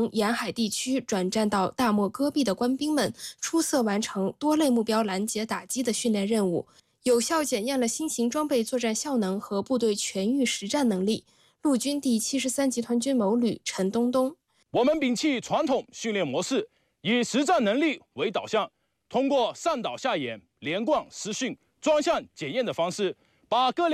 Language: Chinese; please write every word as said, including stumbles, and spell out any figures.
从沿海地区转战到大漠戈壁的官兵们，出色完成多类目标拦截打击的训练任务，有效检验了新型装备作战效能和部队全域实战能力。陆军第七十三集团军谋旅陈东东： 我们摒弃传统训练模式，以实战能力为导向，通过上导下演、连贯实训、专项检验的方式，把各类